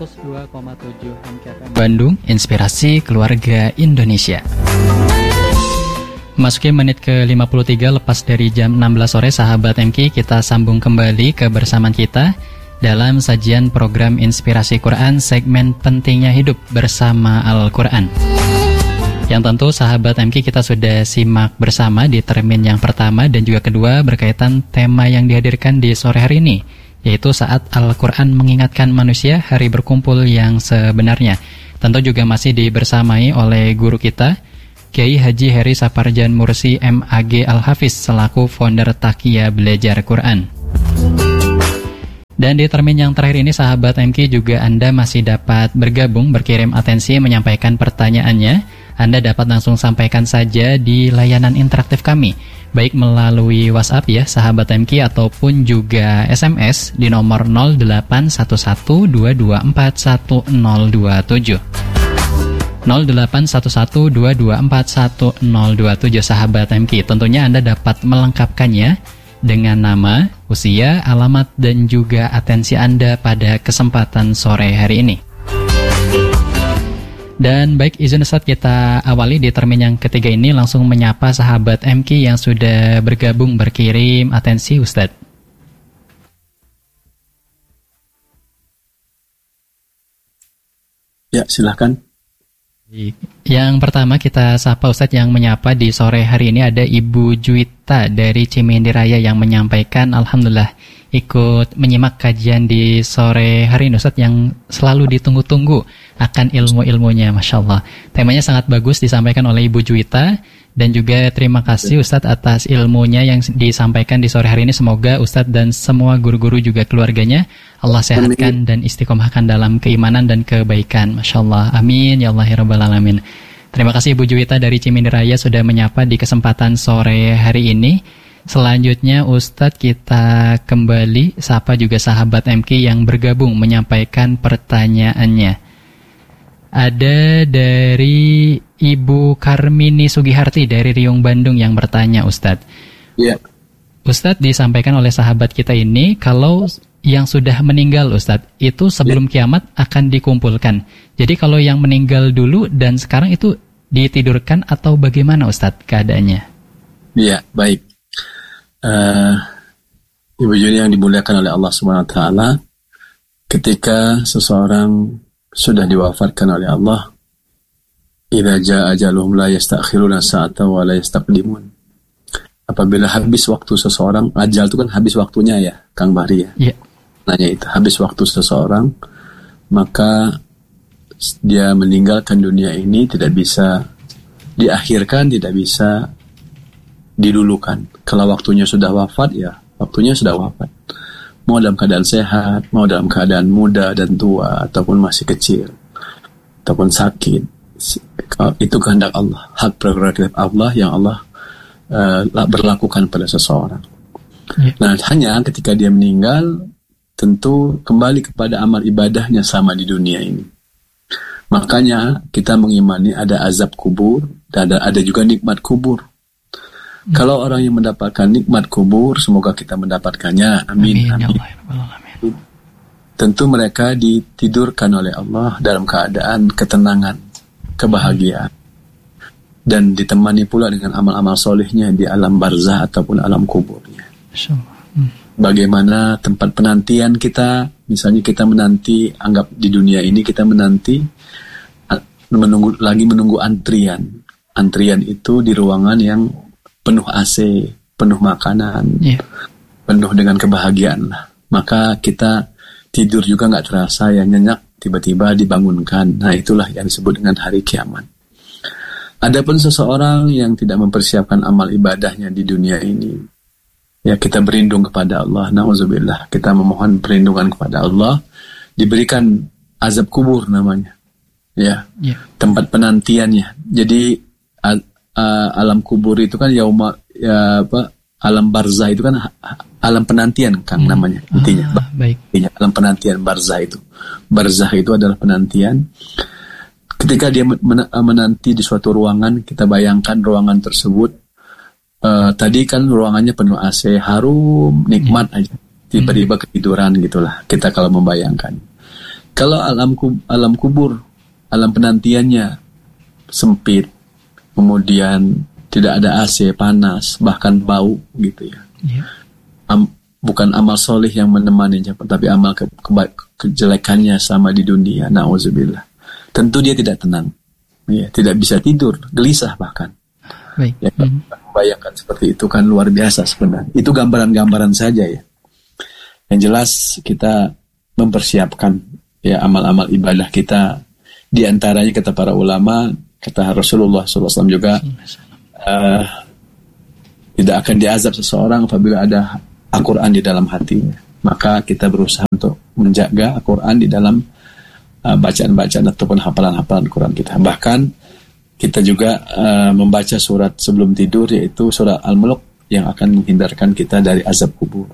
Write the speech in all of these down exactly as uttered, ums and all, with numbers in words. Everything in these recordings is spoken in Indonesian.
seratus dua koma tujuh M K F M Bandung, Inspirasi Keluarga Indonesia. Masuki menit ke lima puluh tiga lepas dari jam enam belas sore, sahabat M K, kita sambung kembali kebersamaan kita dalam sajian program Inspirasi Quran segmen Pentingnya Hidup bersama Al-Quran. Yang tentu sahabat M K, kita sudah simak bersama di termin yang pertama dan juga kedua berkaitan tema yang dihadirkan di sore hari ini, yaitu saat Al-Quran mengingatkan manusia hari berkumpul yang sebenarnya. Tentu juga masih dibersamai oleh guru kita, Kiai Haji Heri Saparjan Mursi M A G Al-Hafiz selaku founder Taqiyya Belajar Quran. Dan di termin yang terakhir ini sahabat M K, juga Anda masih dapat bergabung, berkirim atensi, menyampaikan pertanyaannya. Anda dapat langsung sampaikan saja di layanan interaktif kami, baik melalui WhatsApp ya sahabat M K, ataupun juga S M S di nomor nol delapan satu satu dua dua empat satu nol dua tujuh nol delapan satu satu dua dua empat satu nol dua tujuh. Sahabat M K, tentunya Anda dapat melengkapkannya dengan nama, usia, alamat, dan juga atensi Anda pada kesempatan sore hari ini. Dan baik, izin Ustadz kita awali di termin yang ketiga ini langsung menyapa sahabat M K yang sudah bergabung berkirim atensi, Ustadz. Ya, silakan. Yang pertama kita sapa Ustadz, yang menyapa di sore hari ini ada Ibu Juwita dari Cimindi Raya yang menyampaikan alhamdulillah ikut menyimak kajian di sore hari ini Ustadz yang selalu ditunggu-tunggu akan ilmu-ilmunya, Masya Allah. Temanya sangat bagus disampaikan oleh Ibu Juwita, dan juga terima kasih Ustadz atas ilmunya yang disampaikan di sore hari ini. Semoga Ustadz dan semua guru-guru juga keluarganya Allah sehatkan dan istiqomahkan dalam keimanan dan kebaikan, Masya Allah. Amin ya Allah ya Rabbal Alamin. Terima kasih Ibu Juwita dari Cimindi Raya sudah menyapa di kesempatan sore hari ini. Selanjutnya Ustadz kita kembali sapa juga sahabat M K yang bergabung menyampaikan pertanyaannya. Ada dari Ibu Karmini Sugiharti dari Riung Bandung yang bertanya, Ustadz. Iya. Ustadz, disampaikan oleh sahabat kita ini kalau yang sudah meninggal Ustadz itu sebelum ya. kiamat akan dikumpulkan. Jadi kalau yang meninggal dulu dan sekarang itu ditidurkan atau bagaimana Ustadz keadaannya? Iya, baik. Uh, Ibu Juni yang dimuliakan oleh Allah subhanahu wa taala, ketika seseorang sudah diwafatkan oleh Allah, idza jaa ajaluhum la yastakhiruna sa'atan wa la yastaqdimun. Apabila habis waktu seseorang, ajal itu kan habis waktunya ya, Kang Bahri ya. Iya. Nanya itu, habis waktu seseorang, maka dia meninggalkan dunia ini tidak bisa diakhirkan, tidak bisa didulukan. Kalau waktunya sudah wafat ya, waktunya sudah wafat. Mau dalam keadaan sehat, mau dalam keadaan muda dan tua, ataupun masih kecil, ataupun sakit, itu kehendak Allah, hak prerogatif Allah yang Allah uh, berlakukan pada seseorang. Ya. Nah, hanya ketika dia meninggal, tentu kembali kepada amal ibadahnya sama di dunia ini. Makanya kita mengimani ada azab kubur, dan ada, ada juga nikmat kubur. Hmm. Kalau orang yang mendapatkan nikmat kubur, semoga kita mendapatkannya. Amin. Amin. Amin. Amin. Tentu mereka ditidurkan oleh Allah dalam keadaan ketenangan, kebahagiaan, dan ditemani pula dengan amal-amal solehnya di alam barzah ataupun alam kuburnya. Hmm. Bagaimana tempat penantian kita, misalnya kita menanti, anggap di dunia ini kita menanti, menunggu lagi menunggu antrian. Antrian itu di ruangan yang penuh A C, penuh makanan, yeah. penuh dengan kebahagiaan lah. Maka kita tidur juga nggak terasa, ya nyenyak, tiba-tiba dibangunkan. Nah itulah yang disebut dengan hari kiamat. Adapun seseorang yang tidak mempersiapkan amal ibadahnya di dunia ini, ya kita berlindung kepada Allah. Na'udzubillah, kita memohon perlindungan kepada Allah. Diberikan azab kubur namanya, ya yeah. tempat penantiannya. Jadi Uh, alam kubur itu kan yauma ya apa alam barzah itu kan alam penantian Kang, hmm. namanya intinya. Ah, baik. Alam penantian barzah itu. Barzah itu adalah penantian. Ketika dia men- menanti di suatu ruangan, kita bayangkan ruangan tersebut uh, tadi kan ruangannya penuh A C, harum, nikmat hmm. aja. Tiba-tiba ketiduran gitulah. Kita kalau membayangkan. Kalau alam alam kubur, alam penantiannya sempit, kemudian tidak ada A C, panas, bahkan bau gitu ya. Yeah. Am, bukan amal soleh yang menemaninya, tapi amal ke, ke, kejelekannya sama di dunia. Na'udzubillah. Tentu dia tidak tenang, ya, tidak bisa tidur, gelisah bahkan. Baik. Ya, mm-hmm. Bayangkan seperti itu kan luar biasa sebenarnya. Itu gambaran-gambaran saja ya. Yang jelas kita mempersiapkan ya amal-amal ibadah kita. Di antaranya kata para ulama, kata Rasulullah shallallahu alaihi wasallam juga, uh, tidak akan diazab seseorang apabila ada Al-Quran di dalam hatinya. Maka kita berusaha untuk menjaga Al-Quran di dalam uh, bacaan-bacaan ataupun hafalan-hafalan Quran kita. Bahkan kita juga uh, membaca surat sebelum tidur, yaitu surat Al-Mulk, yang akan menghindarkan kita dari azab kubur.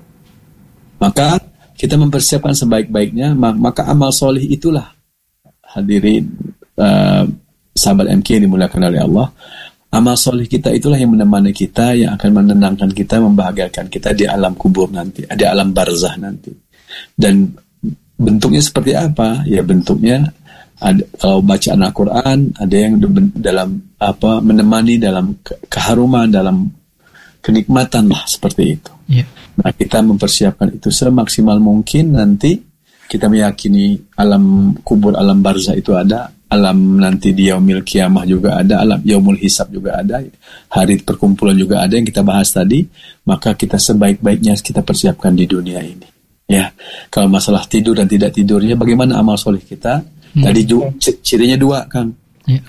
Maka kita mempersiapkan sebaik-baiknya, maka amal solih itulah, hadirin uh, sahabat M K yang dimuliakan oleh Allah, amal solih kita itulah yang menemani kita, yang akan menenangkan kita, membahagiakan kita di alam kubur nanti, di alam barzah nanti. Dan bentuknya seperti apa? Ya bentuknya ada, kalau bacaan Al-Quran, ada yang dalam apa menemani dalam keharuman, dalam kenikmatan lah seperti itu. Yeah. Nah, kita mempersiapkan itu semaksimal mungkin. Nanti kita meyakini alam kubur, alam barzah itu ada, alam nanti di yaumil kiamah juga ada, alam yaumul hisab juga ada, hari perkumpulan juga ada yang kita bahas tadi. Maka kita sebaik-baiknya kita persiapkan di dunia ini. Ya, kalau masalah tidur dan tidak tidurnya, bagaimana amal soleh kita? Hmm. Tadi ju- cirinya dua, Kang. Yeah.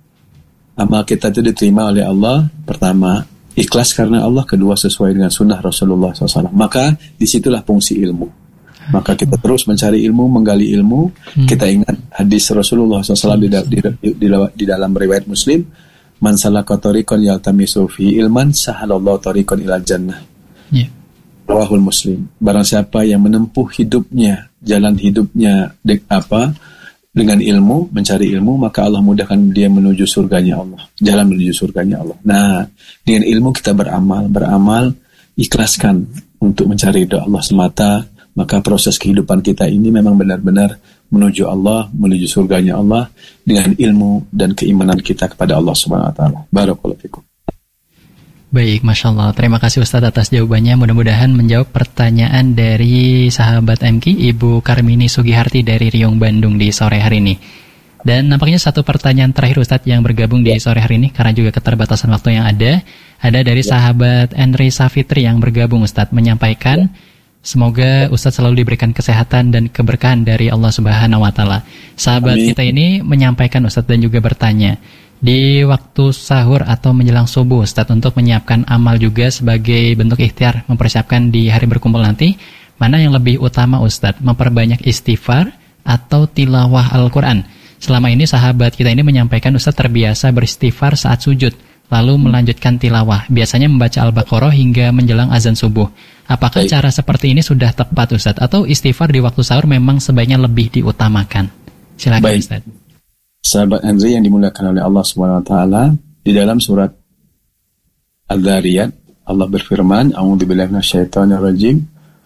Amal kita itu diterima oleh Allah. Pertama, ikhlas karena Allah. Kedua, sesuai dengan sunnah Rasulullah shallallahu alaihi wasallam. Maka disitulah fungsi ilmu. Maka kita terus mencari ilmu, menggali ilmu. Hmm. Kita ingat hadis Rasulullah shallallahu alaihi wasallam di, di, di, di dalam riwayat Muslim, man salaka tariqan yaltamisu fi ilman sahalallahu tariqan ilal jannah. Yeah. Rawahul Muslim. Barang siapa yang menempuh hidupnya, jalan hidupnya de, apa dengan ilmu, mencari ilmu, maka Allah mudahkan dia menuju surganya Allah. Jalan menuju surganya Allah. Nah, dengan ilmu kita beramal, beramal, ikhlaskan untuk mencari ridha Allah semata. Maka proses kehidupan kita ini memang benar-benar menuju Allah, menuju surganya Allah dengan ilmu dan keimanan kita kepada Allah Subhanahu wa taala. Barakallahu fikum. Baik, Masya Allah. Terima kasih Ustaz atas jawabannya. Mudah-mudahan menjawab pertanyaan dari sahabat M K, Ibu Karmini Sugiharti dari Riung, Bandung di sore hari ini. Dan nampaknya satu pertanyaan terakhir Ustaz yang bergabung di sore hari ini, karena juga keterbatasan waktu yang ada. Ada dari sahabat Henry Safitri yang bergabung Ustaz, menyampaikan, semoga Ustaz selalu diberikan kesehatan dan keberkahan dari Allah Subhanahu wa taala. Sahabat Amin. Kita ini menyampaikan Ustaz dan juga bertanya, di waktu sahur atau menjelang subuh Ustaz, untuk menyiapkan amal juga sebagai bentuk ikhtiar mempersiapkan di hari berkumpul nanti, mana yang lebih utama Ustaz, memperbanyak istighfar atau tilawah Al-Quran? Selama ini sahabat kita ini menyampaikan Ustaz terbiasa beristighfar saat sujud, lalu melanjutkan tilawah, biasanya membaca Al-Baqarah hingga menjelang azan subuh. Apakah Baik. cara seperti ini sudah tepat Ustaz, atau istighfar di waktu sahur memang sebaiknya lebih diutamakan? Silakan Baik. Ustaz. Sahabat Henry yang dimuliakan oleh Allah Subhanahu wa taala, di dalam surat Al-Dzariyat Allah berfirman, a'udzubillahi minasyaitonir rajim,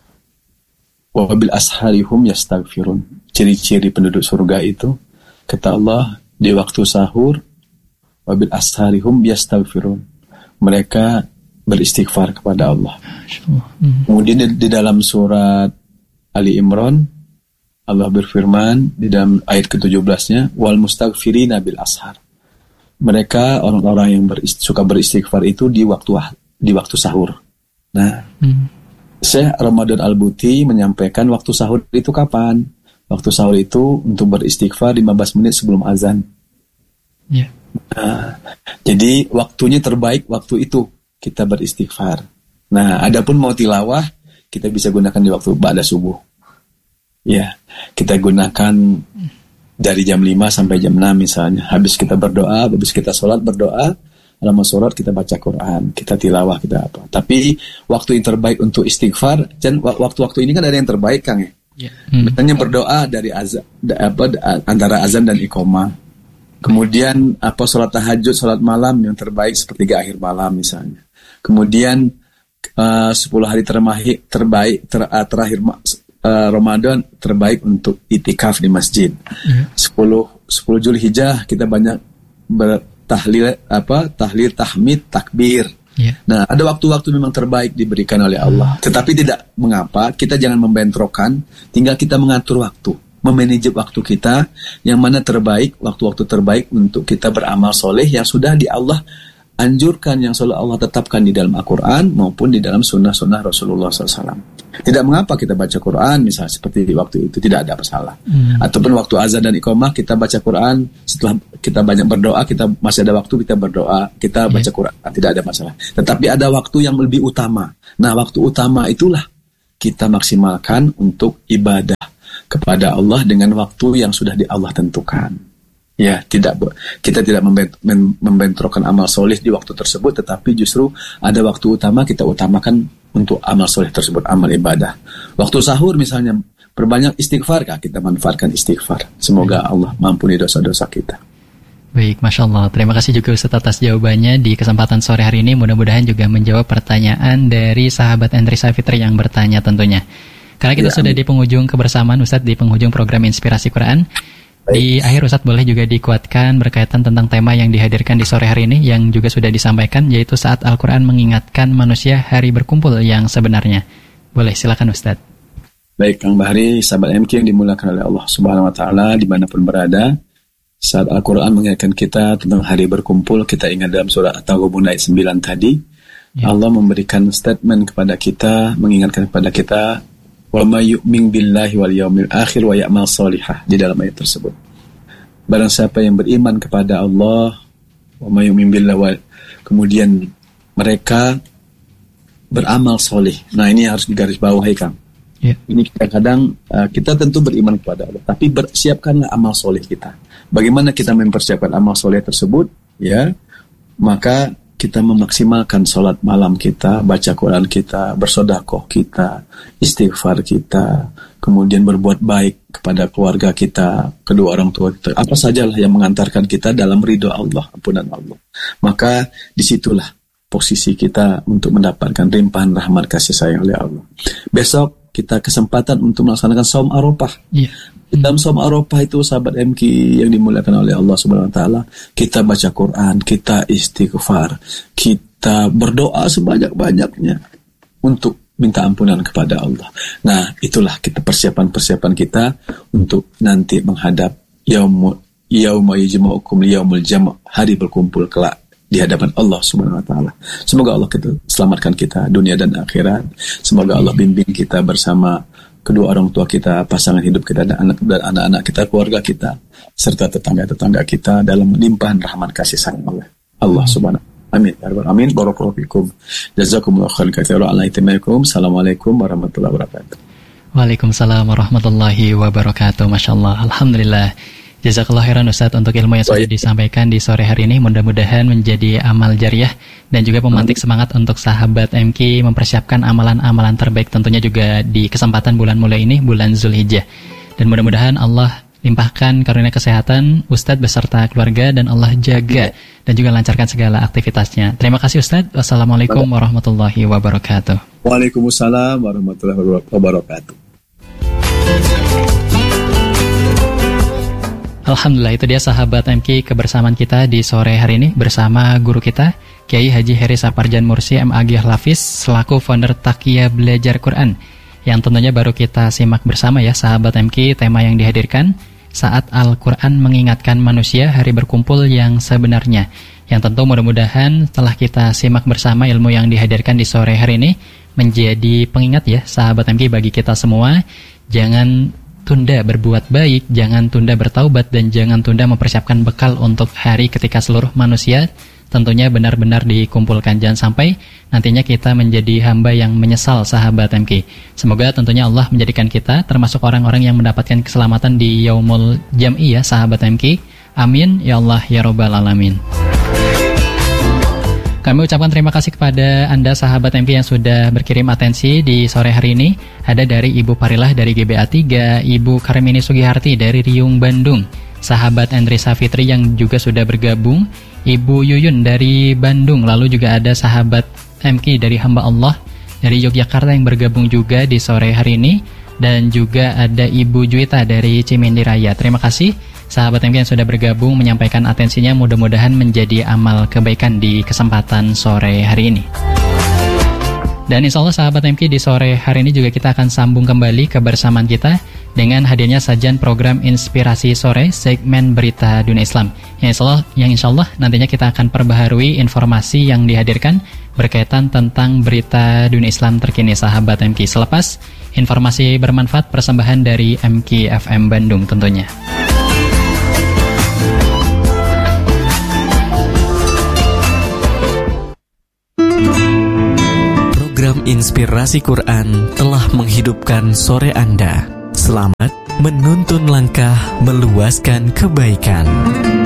wa bil asharihum yastaghfirun. Ciri-ciri penduduk surga itu, kata Allah, di waktu sahur, wa bil asharihum yastaghfirun. Mereka beristighfar kepada Allah. Hmm. Kemudian di, di dalam surat Ali Imran Allah berfirman di dalam ayat ketujuh belasnya, wal mustaghfirina bil ashar. Mereka orang-orang yang berist, suka beristighfar itu di waktu di waktu sahur. Nah, hmm. Syekh Ramadan Al-Buti menyampaikan waktu sahur itu kapan? Waktu sahur itu untuk beristighfar lima belas menit sebelum azan. Yeah. Nah, jadi waktunya terbaik waktu itu kita beristighfar. Nah, adapun mau tilawah kita bisa gunakan di waktu ba'da subuh. Ya, kita gunakan dari jam lima sampai jam enam misalnya. Habis kita berdoa, habis kita sholat berdoa, lama sholat kita baca Quran, kita tilawah, kita apa. Tapi waktu yang terbaik untuk istighfar, dan waktu-waktu ini kan ada yang terbaik Kang ya. Yeah. Hmm. Misalnya berdoa dari azan, apa antara azan dan iqamah. Kemudian apa sholat tahajud, sholat malam yang terbaik sepertiga akhir malam misalnya. Kemudian uh, sepuluh hari termahir, terbaik ter, uh, terakhir uh, Ramadan terbaik untuk itikaf di masjid. Yeah. sepuluh Zulhijjah kita banyak bertahlil apa? Tahlil, tahmid, takbir. Yeah. Nah, ada waktu-waktu memang terbaik diberikan oleh Allah. Tetapi tidak mengapa kita jangan membentrokan, tinggal kita mengatur waktu, memanage waktu kita yang mana terbaik, waktu-waktu terbaik untuk kita beramal soleh yang sudah di Allah anjurkan, yang selalu Allah tetapkan di dalam Al-Quran maupun di dalam sunnah-sunnah Rasulullah shallallahu alaihi wasallam. Tidak mengapa kita baca Quran misalnya seperti di waktu itu, tidak ada masalah. Hmm. Ataupun waktu azan dan iqamah kita baca Quran, setelah kita banyak berdoa, kita masih ada waktu kita berdoa, kita baca yeah. Quran, tidak ada masalah. Tetapi ada waktu yang lebih utama. Nah, waktu utama itulah kita maksimalkan untuk ibadah kepada Allah dengan waktu yang sudah di Allah tentukan. Ya, tidak kita tidak membentrokkan amal soleh di waktu tersebut, tetapi justru ada waktu utama kita utamakan untuk amal soleh tersebut, amal ibadah. Waktu sahur misalnya, perbanyak istighfar, kah? Kita manfaatkan istighfar. Semoga Allah mampuni dosa-dosa kita. Baik, Masya Allah. Terima kasih juga Ustaz atas jawabannya di kesempatan sore hari ini. Mudah-mudahan juga menjawab pertanyaan dari sahabat Andri Safitri yang bertanya tentunya. Karena kita ya, sudah amin. Di penghujung kebersamaan Ustaz, di penghujung program Inspirasi Quran. Baik. Di akhir Ustaz boleh juga dikuatkan berkaitan tentang tema yang dihadirkan di sore hari ini yang juga sudah disampaikan, yaitu saat Al-Quran mengingatkan manusia hari berkumpul yang sebenarnya. Boleh, silakan Ustaz. Baik, Kang Bahri, sahabat M K yang dimuliakan oleh Allah Subhanahu Wa Taala dimanapun berada, saat Al-Quran mengingatkan kita tentang hari berkumpul, kita ingat dalam surah At-Taghabun ayat sembilan tadi, ya. Allah memberikan statement kepada kita, mengingatkan kepada kita, wa may yu'min billahi wal yaumil akhir wa ya'mal shalihah, di dalam ayat tersebut. Barang siapa yang beriman kepada Allah, wa may yu'min billahi wa, kemudian mereka beramal soleh. Nah, ini harus digarisbawahi, Kang. Yeah. Ini kadang-kadang uh, kita tentu beriman kepada Allah, tapi bersiapkanlah amal soleh kita. Bagaimana kita mempersiapkan amal soleh tersebut? Ya, maka kita memaksimalkan sholat malam kita, baca Quran kita, bersedekah kita, istighfar kita, kemudian berbuat baik kepada keluarga kita, kedua orang tua kita, apa sajalah yang mengantarkan kita dalam ridho Allah, ampunan Allah. Maka disitulah posisi kita untuk mendapatkan limpahan rahmat kasih sayang oleh Allah. Besok kita kesempatan untuk melaksanakan Shaum Arafah. Yeah. Dalam Shaum Arafah itu sahabat M K yang dimuliakan oleh Allah Subhanahu Wa Taala, kita baca Quran, kita istighfar, kita berdoa sebanyak-banyaknya untuk minta ampunan kepada Allah. Nah, itulah kita persiapan-persiapan kita untuk nanti menghadap yaumul yauma yajma'ukum liyaumul jam', hari berkumpul kelak di hadapan Allah Subhanahu Wa Taala. Semoga Allah kita selamatkan kita dunia dan akhirat. Semoga Allah bimbing kita bersama kedua orang tua kita, pasangan hidup kita, dan anak dan anak-anak kita, keluarga kita, serta tetangga-tetangga kita dalam limpahan rahmat kasih sayang oleh Allah Subhanahu. Amin. Amin. Barakallahu fikum. Jazakumullahu khairan katsiran ala ittimaikum. Assalamualaikum warahmatullahi wabarakatuh. Waalaikumsalam warahmatullahi wabarakatuh. Masyaallah. Alhamdulillah. Jazakallah khairan Ustaz untuk ilmu yang sudah disampaikan di sore hari ini. Mudah-mudahan menjadi amal jariah dan juga memantik semangat untuk sahabat M K mempersiapkan amalan-amalan terbaik tentunya juga di kesempatan bulan mulai ini, bulan Zulhijjah. Dan mudah-mudahan Allah limpahkan karunia kesehatan Ustaz beserta keluarga dan Allah jaga dan juga lancarkan segala aktivitasnya. Terima kasih Ustaz. Wassalamualaikum warahmatullahi wabarakatuh. Waalaikumsalam warahmatullahi wabarakatuh. Alhamdulillah, itu dia sahabat M K kebersamaan kita di sore hari ini bersama guru kita Kiai Haji Heri Saparjan Mursi M A G Hafiz selaku founder Taqiyah Belajar Quran, yang tentunya baru kita simak bersama ya sahabat M K. Tema yang dihadirkan saat Al-Quran mengingatkan manusia hari berkumpul yang sebenarnya, yang tentu mudah-mudahan setelah kita simak bersama ilmu yang dihadirkan di sore hari ini menjadi pengingat ya sahabat M K bagi kita semua. Jangan tunda berbuat baik, jangan tunda bertaubat, dan jangan tunda mempersiapkan bekal untuk hari ketika seluruh manusia tentunya benar-benar dikumpulkan. Jangan sampai nantinya kita menjadi hamba yang menyesal sahabat M K. Semoga tentunya Allah menjadikan kita termasuk orang-orang yang mendapatkan keselamatan di Yaumul Jam'i ya sahabat M K. Amin ya Allah ya Rabbal Alamin. Kami ucapkan terima kasih kepada Anda sahabat M K yang sudah berkirim atensi di sore hari ini. Ada dari Ibu Parilah dari G B A tiga, Ibu Karmini Sugiharti dari Riung Bandung, sahabat Andri Safitri yang juga sudah bergabung, Ibu Yuyun dari Bandung, lalu juga ada sahabat M K dari Hamba Allah dari Yogyakarta yang bergabung juga di sore hari ini. dan juga ada Ibu Juwita dari Cimindi Raya. Terima kasih sahabat M K yang sudah bergabung menyampaikan atensinya, mudah-mudahan menjadi amal kebaikan di kesempatan sore hari ini. Dan insya Allah sahabat M K, di sore hari ini juga kita akan sambung kembali kebersamaan kita dengan hadirnya sajian program Inspirasi Sore segmen Berita Dunia Islam yang insya Allah, yang insya Allah nantinya kita akan perbaharui informasi yang dihadirkan berkaitan tentang berita dunia Islam terkini sahabat M K. Selepas informasi bermanfaat persembahan dari M K F M Bandung tentunya. Program Inspirasi Quran telah menghidupkan sore Anda. Selamat menuntun langkah meluaskan kebaikan.